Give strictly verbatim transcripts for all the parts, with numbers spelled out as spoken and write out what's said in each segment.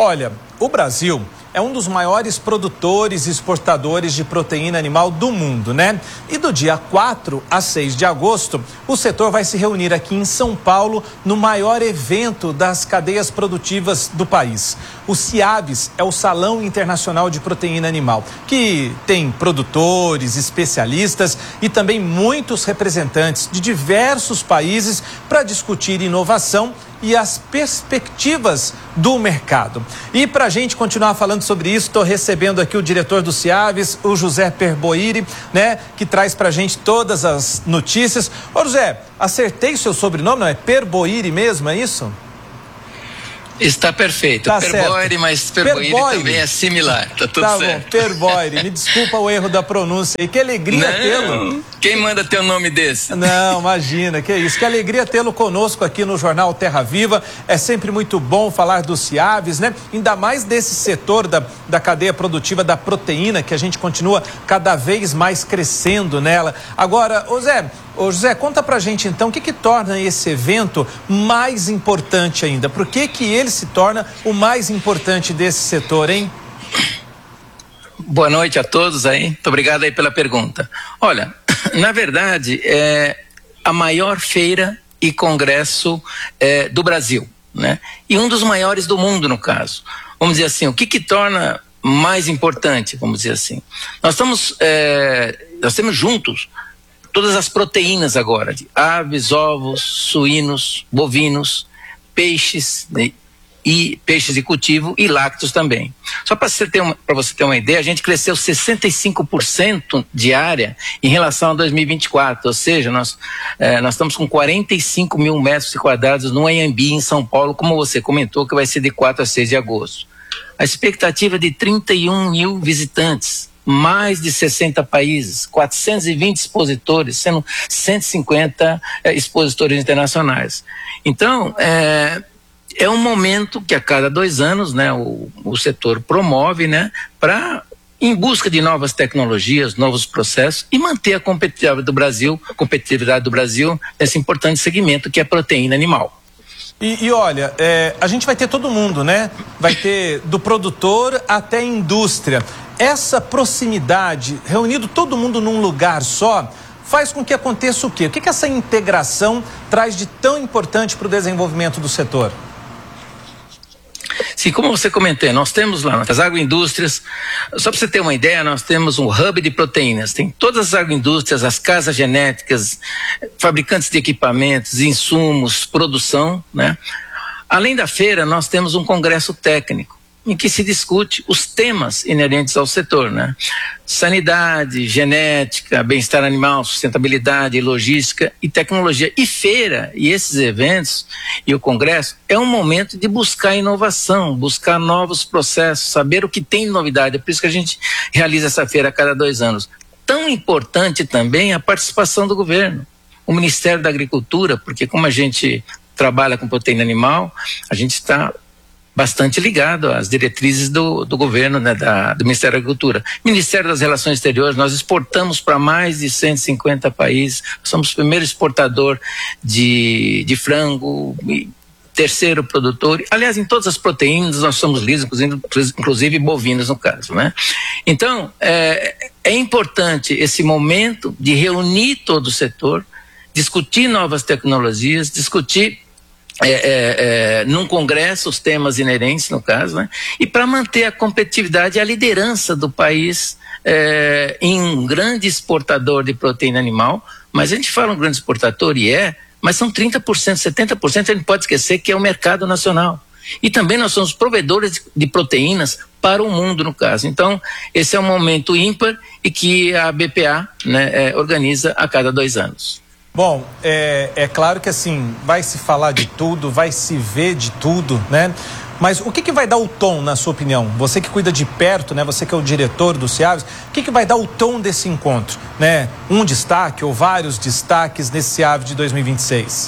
Olha, o Brasil é um dos maiores produtores e exportadores de proteína animal do mundo, né? E do dia quatro a seis de agosto, o setor vai se reunir aqui em São Paulo no maior evento das cadeias produtivas do país. O CIAVES é o Salão Internacional de Proteína Animal, que tem produtores, especialistas e também muitos representantes de diversos países para discutir inovação e as perspectivas do mercado. E para a gente continuar falando sobre isso, estou recebendo aqui o diretor do CIAVES, o José Perboiri, né, que traz para a gente todas as notícias. Ô José, acertei o seu sobrenome, não é Perboiri mesmo, é isso? Está perfeito, tá Perboiri, mas Perboiri também é similar, tá tudo tá certo. Bom, Perboiri, me desculpa o erro da pronúncia aí, que alegria tê-lo. Quem manda ter um nome desse? Não, imagina, que isso, que alegria tê-lo conosco aqui no Jornal Terra Viva, é sempre muito bom falar do CIAVES, né? Ainda mais desse setor da, da cadeia produtiva da proteína, que a gente continua cada vez mais crescendo nela. Agora, ô Zé, Ô José, conta pra gente então o que que torna esse evento mais importante ainda. Por que que ele se torna o mais importante desse setor, hein? Boa noite a todos aí, muito obrigado aí pela pergunta. Olha, na verdade é a maior feira e congresso é, do Brasil, né? E um dos maiores do mundo no caso. Vamos dizer assim, o que que torna mais importante, vamos dizer assim. Nós estamos, é, nós temos juntos todas as proteínas agora, de aves, ovos, suínos, bovinos, peixes, né, e peixes de cultivo e lácteos também. Só para você ter uma, para você ter uma ideia, a gente cresceu sessenta e cinco por cento de área em relação a dois mil e vinte e quatro, ou seja, nós, eh, nós estamos com quarenta e cinco mil metros quadrados no Anhembi, em São Paulo, como você comentou, que vai ser de quatro a seis de agosto. A expectativa é de trinta e um mil visitantes. Mais de sessenta países, quatrocentos e vinte expositores, sendo cento e cinquenta é, expositores internacionais. Então, é, é um momento que a cada dois anos, né, o, o setor promove, né, para em busca de novas tecnologias, novos processos e manter a competitividade do Brasil, competitividade do Brasil nesse importante segmento que é a proteína animal. E, e olha, é, a gente vai ter todo mundo, né? Vai ter do produtor até a indústria. Essa proximidade, reunido todo mundo num lugar só, faz com que aconteça o quê? O que que essa integração traz de tão importante para o desenvolvimento do setor? Sim, como você comentou, nós temos lá as agroindústrias, só para você ter uma ideia, nós temos um hub de proteínas, tem todas as agroindústrias, as casas genéticas, fabricantes de equipamentos, insumos, produção, né? Além da feira, nós temos um congresso técnico, em que se discute os temas inerentes ao setor, né? Sanidade, genética, bem-estar animal, sustentabilidade, logística e tecnologia. E feira, e esses eventos, e o congresso, é um momento de buscar inovação, buscar novos processos, saber o que tem de novidade. É por isso que a gente realiza essa feira a cada dois anos. Tão importante também a participação do governo, o Ministério da Agricultura, porque como a gente trabalha com proteína animal, a gente está bastante ligado às diretrizes do, do governo, né, da, do Ministério da Agricultura. Ministério das Relações Exteriores, nós exportamos para mais de cento e cinquenta países, somos o primeiro exportador de, de frango, terceiro produtor, aliás, em todas as proteínas nós somos líderes, inclusive, inclusive bovinos no caso, né? Então, é, é importante esse momento de reunir todo o setor, discutir novas tecnologias, discutir É, é, é, num congresso os temas inerentes no caso, né? E para manter a competitividade e a liderança do país é, em um grande exportador de proteína animal, mas a gente fala um grande exportador e é, mas são trinta por cento, setenta por cento a gente pode esquecer que é o mercado nacional. E também nós somos provedores de, de proteínas para o mundo no caso. Então esse é um momento ímpar e que a B P A, né, é, organiza a cada dois anos. Bom, é, é claro que assim, vai se falar de tudo, vai se ver de tudo, né? Mas o que que vai dar o tom, na sua opinião? Você que cuida de perto, né? Você que é o diretor do CIAVES, o que que vai dar o tom desse encontro, né? Um destaque ou vários destaques nesse CIAVES de dois mil e vinte e seis?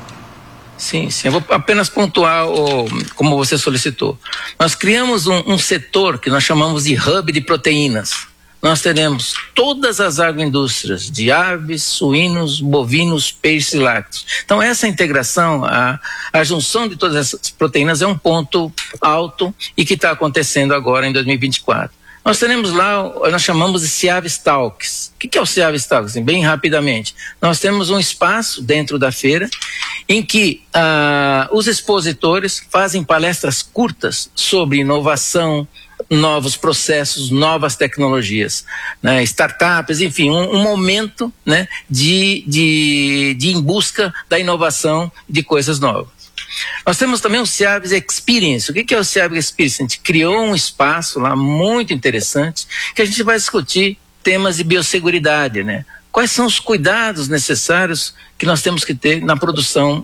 Sim, sim. Eu vou apenas pontuar o, como você solicitou. Nós criamos um, um setor que nós chamamos de hub de proteínas. nós teremos todas as agroindústrias de aves, suínos, bovinos, peixes e lácteos. Então essa integração, a, a junção de todas essas proteínas é um ponto alto e que está acontecendo agora em dois mil e vinte e quatro. Nós teremos lá, nós chamamos de Seaves Talks. O que é o Seaves Talks? Assim, bem rapidamente, nós temos um espaço dentro da feira em que ah, os expositores fazem palestras curtas sobre inovação, novos processos, novas tecnologias, né, startups, enfim, um, um momento, né, de, de, de em busca da inovação de coisas novas. Nós temos também o Seaves Experience. O que é o Seaves Experience? A gente criou um espaço lá muito interessante que a gente vai discutir temas de biosseguridade, né? Quais são os cuidados necessários que nós temos que ter na produção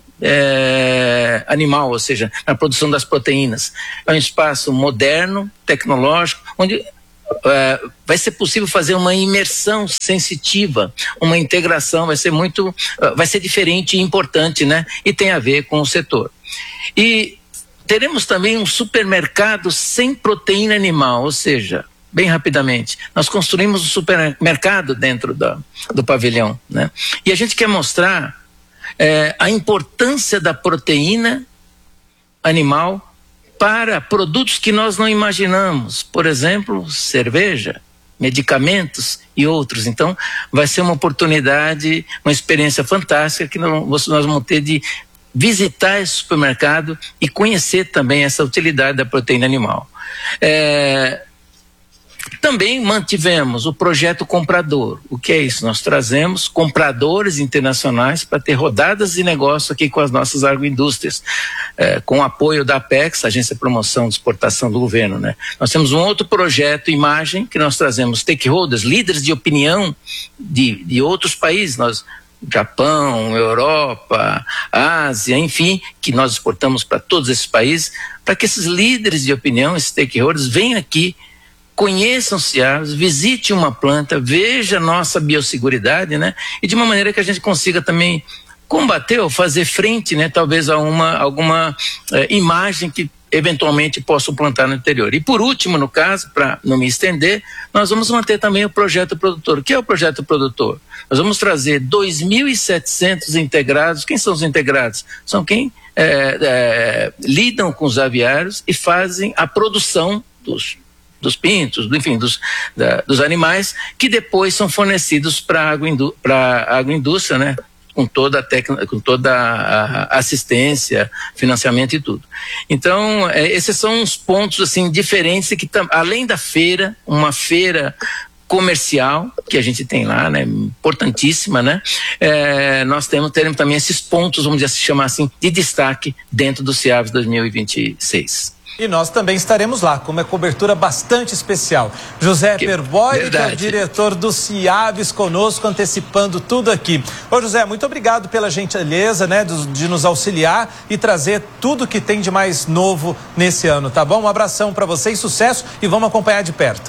é, animal, ou seja, na produção das proteínas. É um espaço moderno, tecnológico, onde é, vai ser possível fazer uma imersão sensitiva, uma integração, vai ser muito, vai ser diferente e importante, né? E tem a ver com o setor. E teremos também um supermercado sem proteína animal, ou seja, bem rapidamente, nós construímos um supermercado dentro da, do pavilhão, né? E a gente quer mostrar é, a importância da proteína animal para produtos que nós não imaginamos, por exemplo, cerveja, medicamentos e outros. Então, vai ser uma oportunidade, uma experiência fantástica que nós, nós vamos ter de visitar esse supermercado e conhecer também essa utilidade da proteína animal. É, também mantivemos o projeto comprador. O que é isso? Nós trazemos compradores internacionais para ter rodadas de negócio aqui com as nossas agroindústrias, é, com o apoio da Apex, Agência de Promoção de Exportação do Governo, né? Nós temos um outro projeto, Imagem, que nós trazemos stakeholders, líderes de opinião de, de outros países. Nós Japão, Europa, Ásia, enfim, que nós exportamos para todos esses países, para que esses líderes de opinião, esses stakeholders, venham aqui, conheçam Seaves, visite uma planta, veja a nossa biosseguridade, né? E de uma maneira que a gente consiga também combater ou fazer frente, né? Talvez a uma, alguma eh, imagem que eventualmente possam plantar no interior. E por último, no caso, para não me estender, nós vamos manter também o projeto produtor. O que é o projeto produtor? Nós vamos trazer dois mil e setecentos integrados. Quem são os integrados? São quem é, é, lidam com os aviários e fazem a produção dos, dos pintos, do, enfim, dos, da, dos animais, que depois são fornecidos para a agroindú- agroindústria, né? com toda a técnica, com toda a assistência, financiamento e tudo. Então, é, esses são uns pontos assim diferentes que, além da feira, uma feira comercial que a gente tem lá, né, importantíssima, né, é, nós temos, teremos também esses pontos, vamos dizer, se chamar assim, de destaque dentro do Seaves dois mil e vinte e seis. E nós também estaremos lá, com uma cobertura bastante especial. José Perboy, que é o diretor do Seaves, conosco, antecipando tudo aqui. Ô José, muito obrigado pela gentileza, né, de, de nos auxiliar e trazer tudo que tem de mais novo nesse ano, tá bom? Um abração para vocês, sucesso e vamos acompanhar de perto.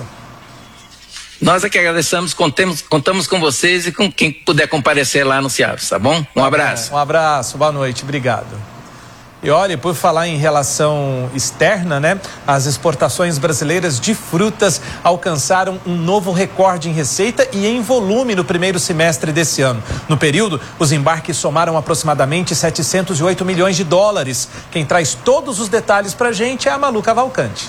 Nós é que agradecemos, contemos, contamos com vocês e com quem puder comparecer lá no Seaves, tá bom? Um abraço. Um abraço, boa noite, obrigado. E olha, por falar em relação externa, né? As exportações brasileiras de frutas alcançaram um novo recorde em receita e em volume no primeiro semestre desse ano. No período, os embarques somaram aproximadamente setecentos e oito milhões de dólares. Quem traz todos os detalhes pra gente é a Malu Cavalcante.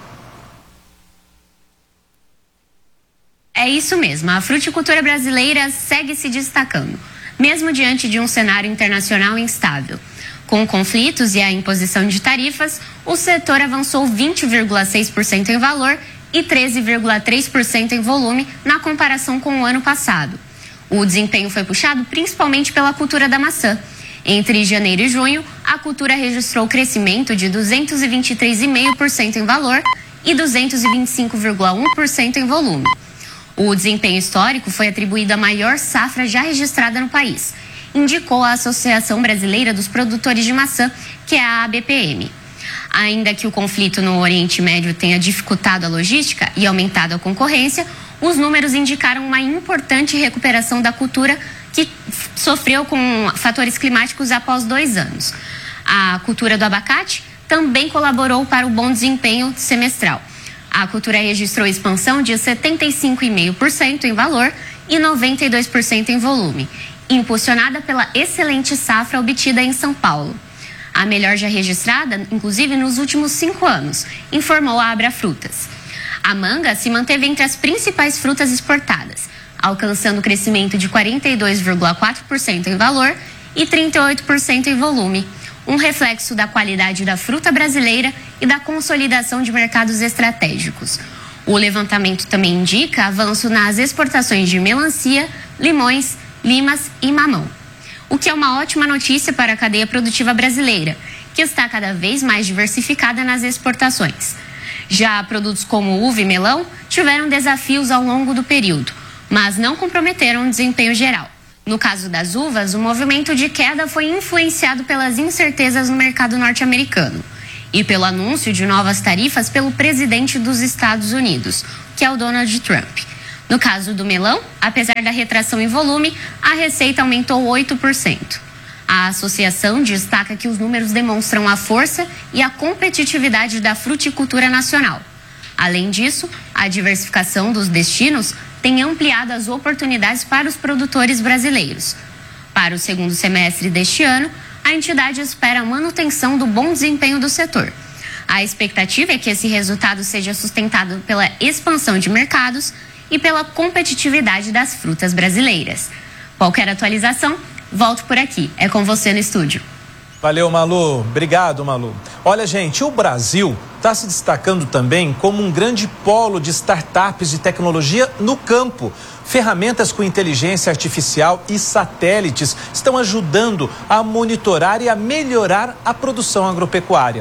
É isso mesmo, a fruticultura brasileira segue se destacando, mesmo diante de um cenário internacional instável. Com conflitos e a imposição de tarifas, o setor avançou vinte vírgula seis por cento em valor e treze vírgula três por cento em volume na comparação com o ano passado. O desempenho foi puxado principalmente pela cultura da maçã. Entre janeiro e junho, a cultura registrou crescimento de duzentos e vinte e três vírgula cinco por cento em valor e duzentos e vinte e cinco vírgula um por cento em volume. O desempenho histórico foi atribuído à maior safra já registrada no país, indicou a Associação Brasileira dos Produtores de Maçã, que é a A B P M. Ainda que o conflito no Oriente Médio tenha dificultado a logística e aumentado a concorrência, os números indicaram uma importante recuperação da cultura que sofreu com fatores climáticos após dois anos. A cultura do abacate também colaborou para o bom desempenho semestral. A cultura registrou expansão de setenta e cinco vírgula cinco por cento em valor e noventa e dois por cento em volume, impulsionada pela excelente safra obtida em São Paulo. A melhor já registrada, inclusive, nos últimos cinco anos, informou a Abra Frutas. A manga se manteve entre as principais frutas exportadas, alcançando crescimento de quarenta e dois vírgula quatro por cento em valor e trinta e oito por cento em volume, um reflexo da qualidade da fruta brasileira e da consolidação de mercados estratégicos. O levantamento também indica avanço nas exportações de melancia, limões, limas e mamão, o que é uma ótima notícia para a cadeia produtiva brasileira, que está cada vez mais diversificada nas exportações. Já produtos como uva e melão tiveram desafios ao longo do período, mas não comprometeram o desempenho geral. No caso das uvas, o movimento de queda foi influenciado pelas incertezas no mercado norte-americano e pelo anúncio de novas tarifas pelo presidente dos Estados Unidos, que é o Donald Trump. No caso do melão, apesar da retração em volume, a receita aumentou oito por cento. A associação destaca que os números demonstram a força e a competitividade da fruticultura nacional. Além disso, a diversificação dos destinos tem ampliado as oportunidades para os produtores brasileiros. Para o segundo semestre deste ano, a entidade espera a manutenção do bom desempenho do setor. A expectativa é que esse resultado seja sustentado pela expansão de mercados e pela competitividade das frutas brasileiras. Qualquer atualização, volto por aqui. É com você no estúdio. Valeu, Malu. Obrigado, Malu. Olha, gente, o Brasil está se destacando também como um grande polo de startups de tecnologia no campo. Ferramentas com inteligência artificial e satélites estão ajudando a monitorar e a melhorar a produção agropecuária.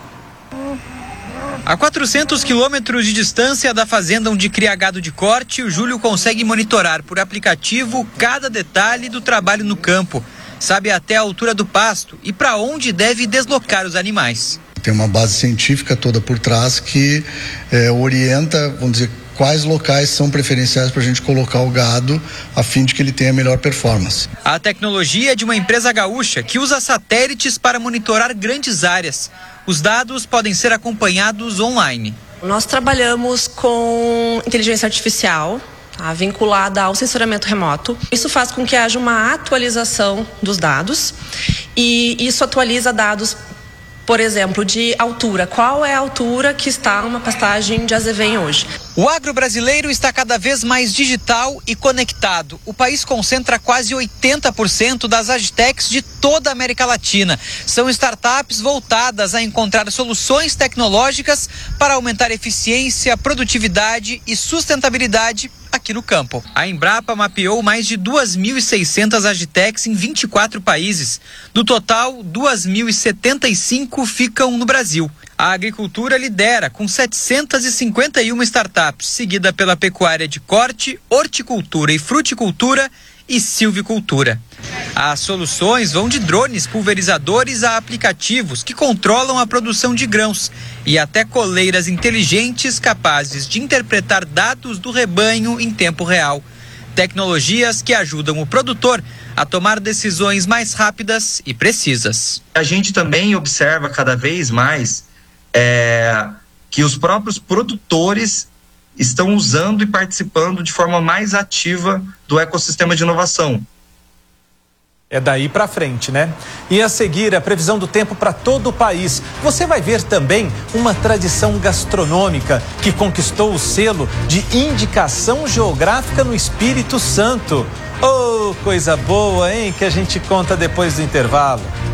A quatrocentos quilômetros de distância da fazenda onde cria gado de corte, o Júlio consegue monitorar por aplicativo cada detalhe do trabalho no campo. Sabe até a altura do pasto e para onde deve deslocar os animais. Tem uma base científica toda por trás que é, orienta, vamos dizer, quais locais são preferenciais para a gente colocar o gado a fim de que ele tenha melhor performance. A tecnologia é de uma empresa gaúcha que usa satélites para monitorar grandes áreas. Os dados podem ser acompanhados online. Nós trabalhamos com inteligência artificial, tá, vinculada ao sensoramento remoto. Isso faz com que haja uma atualização dos dados e isso atualiza dados, por exemplo, de altura. Qual é a altura que está uma pastagem de azevém hoje? O agro brasileiro está cada vez mais digital e conectado. O país concentra quase oitenta por cento das agtechs de toda a América Latina. São startups voltadas a encontrar soluções tecnológicas para aumentar eficiência, produtividade e sustentabilidade aqui no campo. A Embrapa mapeou mais de duas mil e seiscentas agtechs em vinte e quatro países. Do total, duas mil e setenta e cinco ficam no Brasil. A agricultura lidera com setecentas e cinquenta e uma startups, seguida pela pecuária de corte, horticultura e fruticultura e silvicultura. As soluções vão de drones pulverizadores a aplicativos que controlam a produção de grãos e até coleiras inteligentes capazes de interpretar dados do rebanho em tempo real. Tecnologias que ajudam o produtor a tomar decisões mais rápidas e precisas. A gente também observa cada vez mais é, que os próprios produtores estão usando e participando de forma mais ativa do ecossistema de inovação. É daí para frente, né? E a seguir, a previsão do tempo para todo o país. Você vai ver também uma tradição gastronômica que conquistou o selo de indicação geográfica no Espírito Santo. Oh, coisa boa, hein? Que a gente conta depois do intervalo.